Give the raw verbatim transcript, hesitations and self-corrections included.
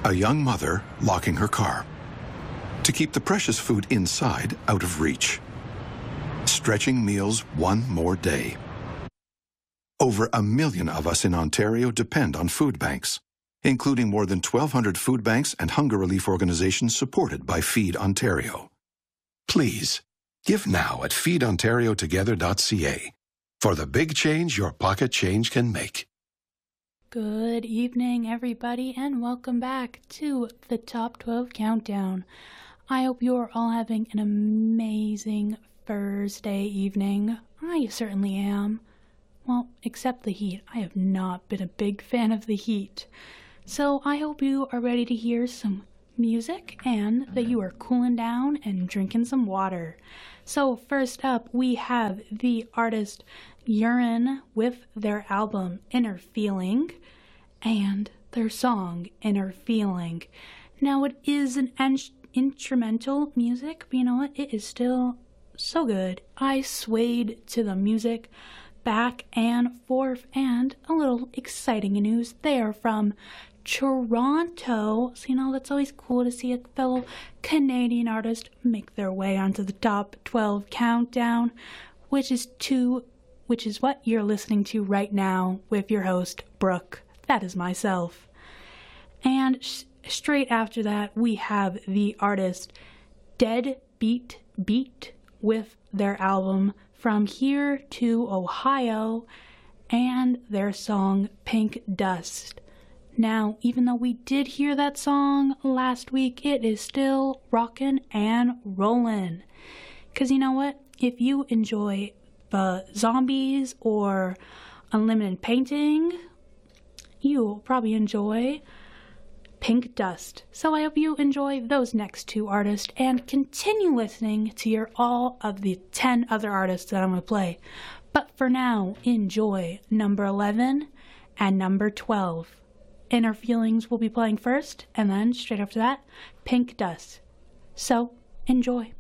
A young mother locking her car to keep the precious food inside out of reach. Stretching meals one more day. Over a million of us in Ontario depend on food banks, including more than twelve hundred food banks and hunger relief organizations supported by Feed Ontario. Please, give now at feed ontario together dot c a for the big change your pocket change can make. Good evening, everybody, and welcome back to the Top twelve Countdown. I hope you're all having an amazing Thursday evening. I certainly am. Well, except the heat. I have not been a big fan of the heat. So I hope you are ready to hear some music and that you are cooling down and drinking some water. So first up, we have the artist Urine with their album Inner Feeling and their song Inner Feeling. Now it is an in- instrumental music, but you know what? It is still so good. I swayed to the music back and forth, and a little exciting news there from Toronto. So, you know, that's always cool to see a fellow Canadian artist make their way onto the Top twelve Countdown, which is to, which is what you're listening to right now with your host, Brooke. That is myself. And sh- straight after that, we have the artist Dead Beat Beat with their album From Here to Ohio and their song Pink Dust. Now, even though we did hear that song last week, it is still rockin' and rollin'. Because you know what? If you enjoy the Zombies or Unlimited Painting, you'll probably enjoy Pink Dust. So I hope you enjoy those next two artists and continue listening to hear all of the ten other artists that I'm going to play. But for now, enjoy number eleven and number twelve. Inner Feelings will be playing first, and then straight after that, Pink Dust. So, enjoy.